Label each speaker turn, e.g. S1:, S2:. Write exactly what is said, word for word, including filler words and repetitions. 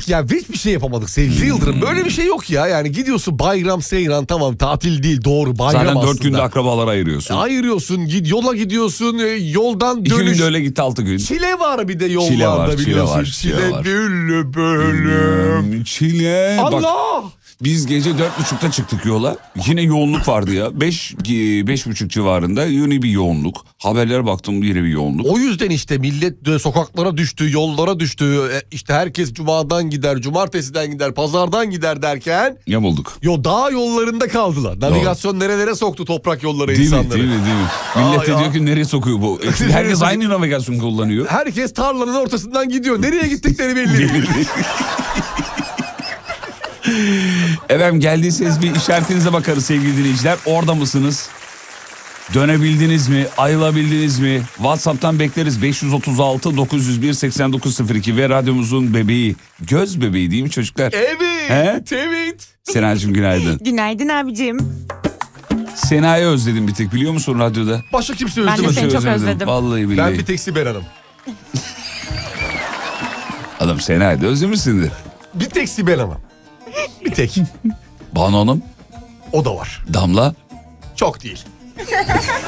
S1: ya hiçbir şey yapamadık sevgili Yıldırım. Böyle bir şey yok ya. Yani gidiyorsun bayram seyran, tamam tatil değil, doğru bayram
S2: Zaten
S1: aslında.
S2: dört günde akrabalara ayırıyorsun.
S1: Ayırıyorsun, git yola gidiyorsun, yoldan dönüş.
S2: İki günde öyle gitti, altı gün.
S1: Çile var bir de yollarda,
S2: çile var,
S1: biliyorsun.
S2: Çile var. Çile,
S1: çile
S2: var.
S1: Güllü bölüm.
S2: Çile.
S1: Allah.
S2: Bak, biz gece dört buçukta çıktık yola. Yine yoğunluk vardı ya. Beş, beş buçuk civarında yine bir yoğunluk. Haberlere baktım, yine bir yoğunluk.
S1: O yüzden işte millet de sokaklara düştü, yollara düştü. E, İşte herkes cumadan gider, cumartesiden gider, pazardan gider derken.
S2: Yamulduk.
S1: Yo, dağ yollarında kaldılar. Navigasyon Doğru. nerelere soktu toprak yolları
S2: değil
S1: insanları.
S2: Mi, değil mi? Değil mi? Millet de diyor ki nereye sokuyor bu? Herkes aynı navigasyon kullanıyor.
S1: Herkes tarlanın ortasından gidiyor. Nereye gittikleri belli değil.
S2: Efendim, geldiyseniz bir işaretinize bakarız sevgili dinleyiciler. Orada mısınız? Dönebildiniz mi? Ayılabildiniz mi? WhatsApp'tan bekleriz. beş yüz otuz altı dokuz yüz bir seksen dokuz sıfır iki ve radyomuzun bebeği. Göz bebeği değil mi çocuklar?
S1: Evet.
S2: He?
S1: Evet.
S2: Senacığım günaydın.
S3: Günaydın abicim.
S2: Sena'yı özledim bir tek, biliyor musun radyoda?
S1: Başka kimse
S3: Ben
S1: özlemedi.
S3: de seni çok özledim.
S2: Vallahi billahi.
S1: Ben bir tek Sibel Hanım.
S2: Adam Sena'yı da özlemişsindir.
S1: Bir tek Sibel Hanım. Bir tek.
S2: Banu Hanım,
S1: O da var.
S2: Damla.
S1: Çok değil.